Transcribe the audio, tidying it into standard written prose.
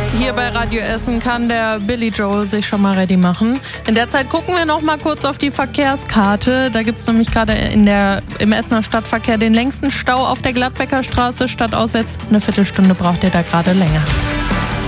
Hier bei Radio Essen kann der Billy Joel sich schon mal ready machen. In der Zeit gucken wir noch mal kurz auf die Verkehrskarte. Da gibt es nämlich gerade im Essener Stadtverkehr den längsten Stau auf der Gladbecker Straße. Stadtauswärts eine Viertelstunde braucht ihr da gerade länger.